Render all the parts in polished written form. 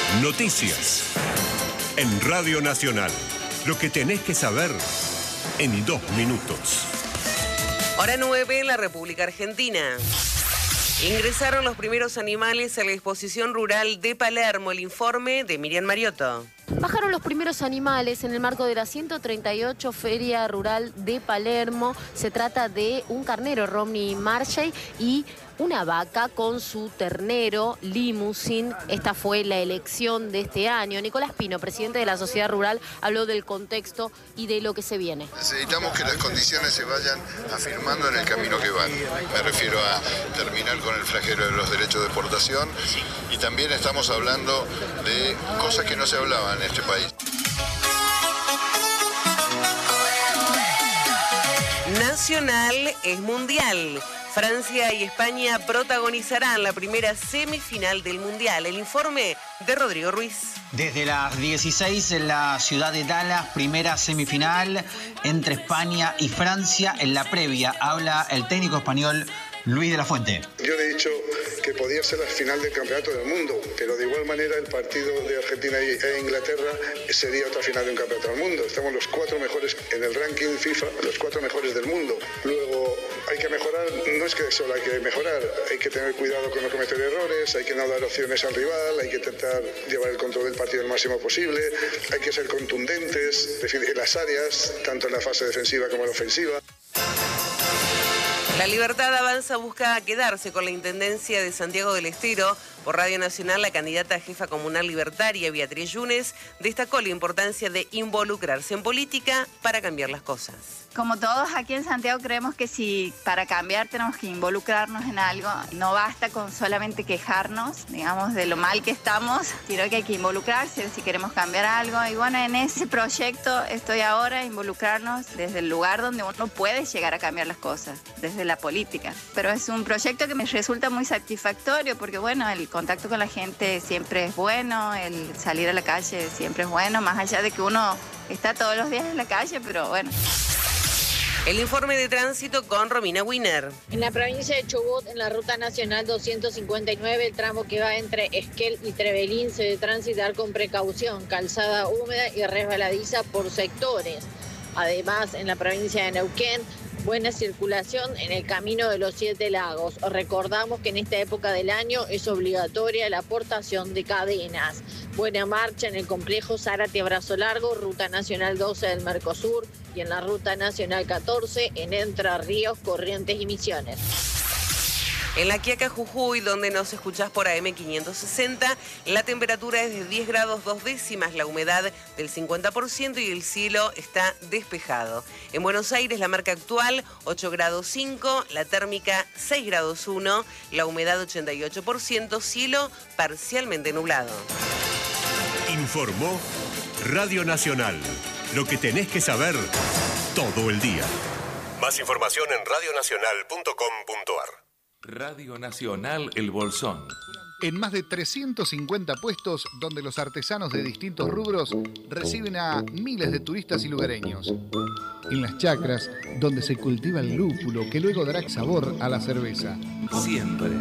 Noticias. En Radio Nacional. Lo que tenés que saber en 2 minutos. Hora 9 en la República Argentina. Ingresaron los primeros animales a la exposición rural de Palermo. El informe de Miriam Mariotto. Bajaron los primeros animales en el marco de la 138 Feria Rural de Palermo. Se trata de un carnero, Romney Marshall, y una vaca con su ternero, Limousin. Esta fue la elección de este año. Nicolás Pino, presidente de la Sociedad Rural, habló del contexto y de lo que se viene. Necesitamos que las condiciones se vayan afirmando en el camino que van. Me refiero a terminar con el flagelo de los derechos de exportación y también estamos hablando de cosas que no se hablaban en este país. Nacional es mundial. Francia y España protagonizarán la primera semifinal del Mundial. El informe de Rodrigo Ruiz. Desde las 16 en la ciudad de Dallas, primera semifinal entre España y Francia. En la previa habla el técnico español Luis de la Fuente. Yo le he dicho que podía ser la final del campeonato del mundo, pero de igual manera el partido de Argentina e Inglaterra sería otra final de un campeonato del mundo. Estamos los 4 mejores en el ranking FIFA, los 4 mejores del mundo. Luego hay que mejorar, no es que solo hay que mejorar, hay que tener cuidado con no cometer errores, hay que no dar opciones al rival, hay que intentar llevar el control del partido el máximo posible, hay que ser contundentes en las áreas, tanto en la fase defensiva como en la ofensiva. La Libertad Avanza busca quedarse con la Intendencia de Santiago del Estero. Por Radio Nacional, la candidata a jefa comunal libertaria, Beatriz Yunes, destacó la importancia de involucrarse en política para cambiar las cosas. Como todos aquí en Santiago creemos que si para cambiar tenemos que involucrarnos en algo, no basta con solamente quejarnos, digamos, de lo mal que estamos, sino que hay que involucrarse si queremos cambiar algo. Y bueno, en ese proyecto estoy ahora, involucrarnos desde el lugar donde uno puede llegar a cambiar las cosas, desde la política. Pero es un proyecto que me resulta muy satisfactorio porque, bueno, el contacto con la gente siempre es bueno, el salir a la calle siempre es bueno, más allá de que uno está todos los días en la calle, pero bueno. El informe de tránsito con Romina Wiener. En la provincia de Chubut, en la ruta nacional 259, el tramo que va entre Esquel y Trevelín se debe transitar con precaución, calzada húmeda y resbaladiza por sectores. Además, en la provincia de Neuquén, buena circulación en el camino de los 7 lagos. Recordamos que en esta época del año es obligatoria la aportación de cadenas. Buena marcha en el complejo Zárate-Brazo Largo, ruta nacional 12 del Mercosur, y en la ruta nacional 14 en Entre Ríos, Corrientes y Misiones. En La Quiaca, Jujuy, donde nos escuchás por AM 560, la temperatura es de 10 grados 2 décimas, la humedad del 50% y el cielo está despejado. En Buenos Aires, la marca actual 8 grados 5, la térmica 6 grados 1, la humedad 88%, cielo parcialmente nublado. Informó Radio Nacional. Lo que tenés que saber todo el día. Más información en radionacional.com.ar. Radio Nacional El Bolsón. En más de 350 puestos donde los artesanos de distintos rubros reciben a miles de turistas y lugareños. En las chacras donde se cultiva el lúpulo que luego dará sabor a la cerveza. Siempre.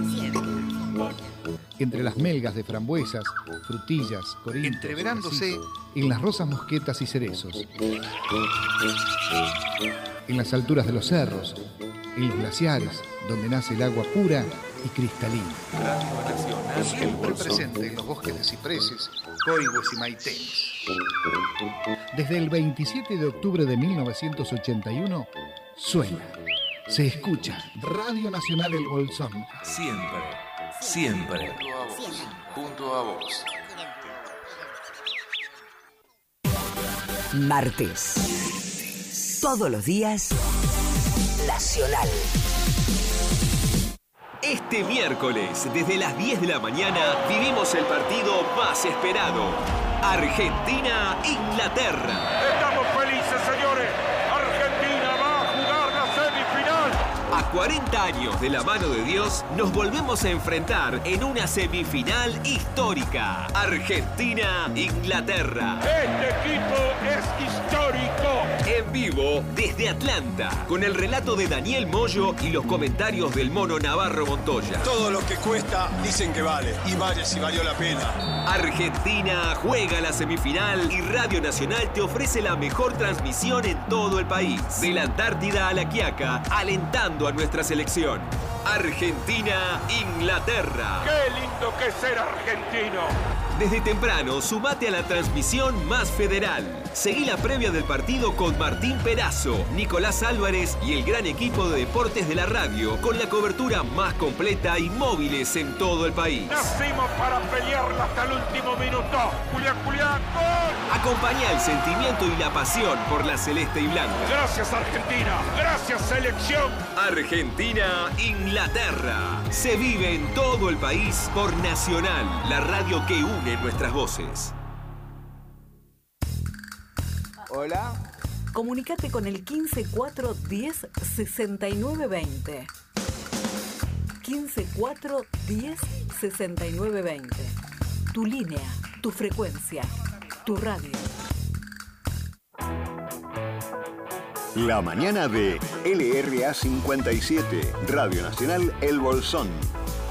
Entre las melgas de frambuesas, frutillas, corintios, entreverándose en las rosas mosquetas y cerezos. En las alturas de los cerros, en los glaciares, donde nace el agua pura y cristalina. Siempre presente en los bosques de cipreses, coigües y maitenes. Desde el 27 de octubre de 1981, suena, se escucha Radio Nacional El Bolsón. Siempre, siempre, junto a vos. Martes. Todos los días, Nacional. Este miércoles, desde las 10 de la mañana, vivimos el partido más esperado. Argentina-Inglaterra. Estamos felices, señores. Argentina va a jugar la semifinal. A 40 años de la mano de Dios, nos volvemos a enfrentar en una semifinal histórica. Argentina-Inglaterra. Este equipo es histórico. En vivo desde Atlanta, con el relato de Daniel Moyo y los comentarios del mono Navarro Montoya. Todo lo que cuesta dicen que vale, y vale si valió la pena. Argentina juega la semifinal y Radio Nacional te ofrece la mejor transmisión en todo el país. De la Antártida a La Quiaca, alentando a nuestra selección. Argentina-Inglaterra. ¡Qué lindo que es ser argentino! Desde temprano, sumate a la transmisión más federal. Seguí la previa del partido con Martín Perazo, Nicolás Álvarez y el gran equipo de deportes de la radio, con la cobertura más completa y móviles en todo el país. Nacimos para pelearla hasta el último minuto. Julián, Julián, ¡gol! Acompañá el sentimiento y la pasión por la celeste y blanca. Gracias, Argentina. Gracias, selección. Argentina-Inglaterra. Se vive en todo el país por Nacional, la radio que une nuestras voces. Hola. Comunicate con el 15410 6920. 15410 6920. Tu línea, tu frecuencia, tu radio. La mañana de LRA 57, Radio Nacional El Bolsón.